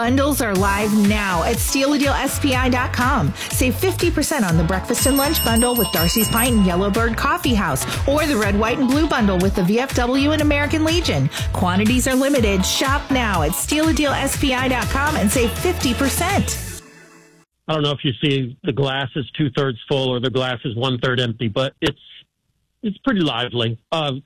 Bundles are live now at StealADealSPI.com. Save 50% on the breakfast and lunch bundle with Darcy's Pint and Yellowbird Coffee House, or the red, white, and blue bundle with the VFW and American Legion. Quantities are limited. Shop now at StealADealSPI.com and save 50%. I don't know if you see the glass is 2/3 full or the glass is 1/3 empty, but it's pretty lively. There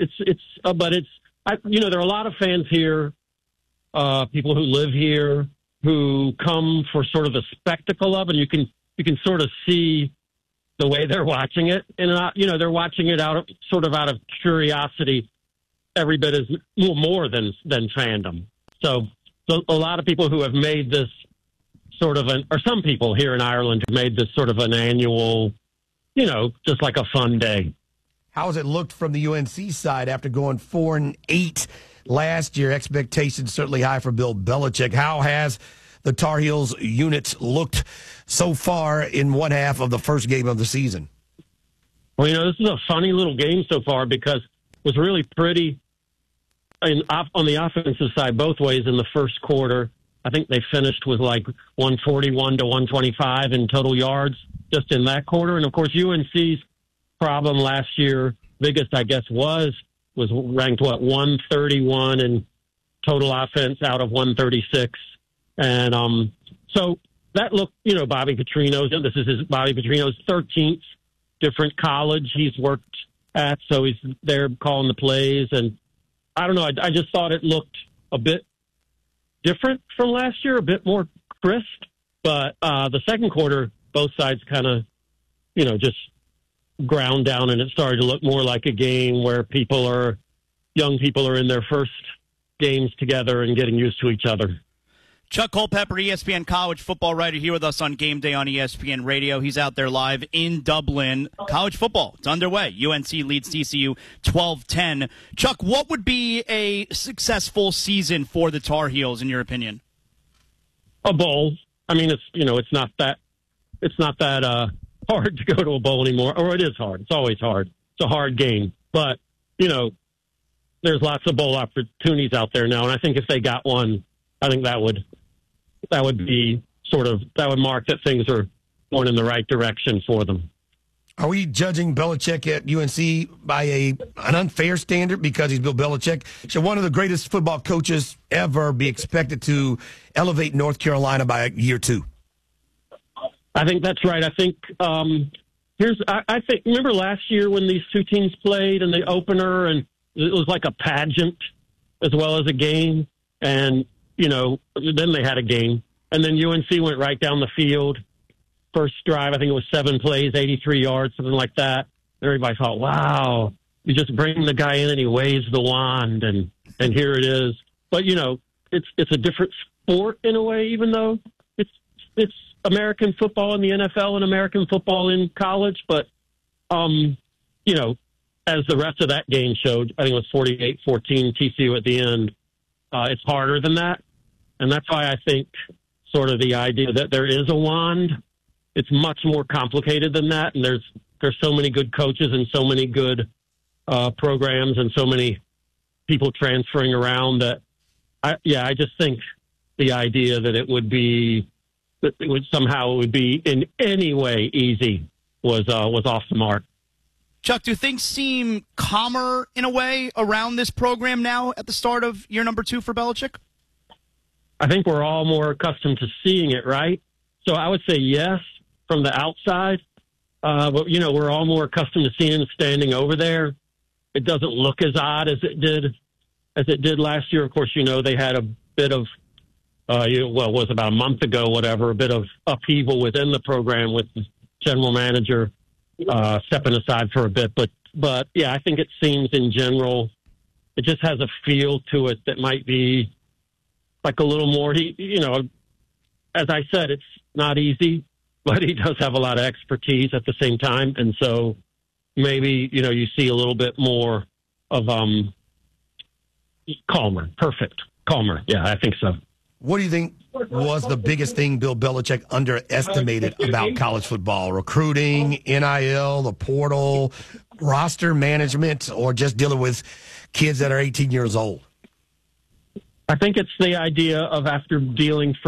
are a lot of fans here, people who live here, who come for sort of the spectacle of, and you can sort of see the way they're watching it, and they're watching it out of curiosity, every bit as little more than fandom. So a lot of people who have made this sort of or some people here in Ireland have made this sort of an annual, just like a fun day. How has it looked from the UNC side after going 4-8 last year? Expectations certainly high for Bill Belichick. How has the Tar Heels unit looked so far in one half of the first game of the season? Well, this is a funny little game so far because it was really pretty on the offensive side both ways in the first quarter. I think they finished with like 141 to 125 in total yards just in that quarter. And, of course, UNC's problem last year, biggest, I guess, was ranked, 131 in total offense out of 136. And so that looked, Bobby Petrino's 13th different college he's worked at, so he's there calling the plays. And I don't know, I just thought it looked a bit different from last year, a bit more crisp. But the second quarter, both sides kind of, just ground down, and it started to look more like a game where young people are in their first games together and getting used to each other. Chuck Culpepper, ESPN college football writer, here with us on Game Day on ESPN Radio. He's out there live in Dublin. College football, it's underway. UNC leads TCU 12-10. Chuck, what would be a successful season for the Tar Heels, in your opinion? A bowl. I mean, it's not that hard to go to a bowl anymore, or it is hard. It's always hard. It's a hard game, but there's lots of bowl opportunities out there now, and I think if they got one, I think that would be that would mark that things are going in the right direction for them. Are we judging Belichick at UNC by an unfair standard because he's Bill Belichick? Should one of the greatest football coaches ever be expected to elevate North Carolina by year two? I think that's right. I think I think remember last year when these two teams played in the opener, and it was like a pageant as well as a game, and then they had a game, and then UNC went right down the field. First drive, I think it was 7 plays, 83 yards, something like that. Everybody thought, wow, you just bring the guy in and he waves the wand, and here it is. But it's a different sport in a way, even though it's American football in the NFL and American football in college. But as the rest of that game showed, I think it was 48-14 TCU at the end. It's harder than that. And that's why I think sort of the idea that there is a wand, it's much more complicated than that. And there's so many good coaches and so many good programs and so many people transferring around that I just think the idea that it would be in any way easy was off the mark. Chuck, do things seem calmer in a way around this program now at the start of year number 2 for Belichick? I think we're all more accustomed to seeing it, right? So I would say yes from the outside. But, we're all more accustomed to seeing it standing over there. It doesn't look as odd as it did last year. Of course, they had a bit of, it was about a month ago, whatever, a bit of upheaval within the program with the general manager stepping aside for a bit. But yeah, I think it seems in general, it just has a feel to it that might be like a little more, as I said, it's not easy, but he does have a lot of expertise at the same time. And so maybe, you see a little bit more of calmer. Yeah, I think so. What do you think was the biggest thing Bill Belichick underestimated about college football? Recruiting, NIL, the portal, roster management, or just dealing with kids that are 18 years old? I think it's the idea of after dealing for